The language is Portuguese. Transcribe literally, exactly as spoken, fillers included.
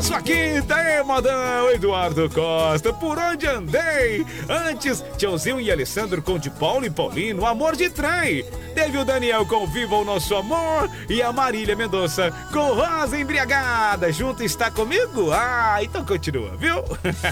sua quinta, hein, modão? Eduardo Costa, por onde andei? Antes, Tiãozinho e Alessandro com de Paulo e Paulino, Amor de Trem. Teve o Daniel com Viva o Nosso Amor e a Marília Mendonça com Rosa Embriagada. Junto está comigo? Ah, então continua, viu?